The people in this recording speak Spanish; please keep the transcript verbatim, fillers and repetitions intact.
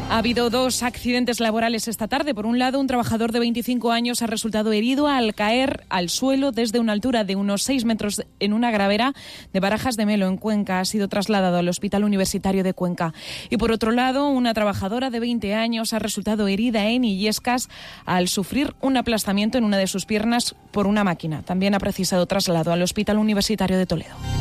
Ha habido dos accidentes laborales esta tarde. Por un lado, un trabajador de veinticinco años ha resultado herido al caer al suelo desde una altura de unos seis metros en una gravera de Barajas de Melo, en Cuenca. Ha sido trasladado al Hospital Universitario de Cuenca. Y por otro lado, una trabajadora de veinte años ha resultado herida en Illescas al sufrir un aplastamiento en una de sus piernas por una máquina. También ha precisado traslado al Hospital Universitario de Toledo.